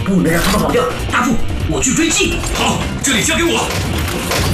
不能让他们跑掉。大柱，我去追击。 好，这里交给我。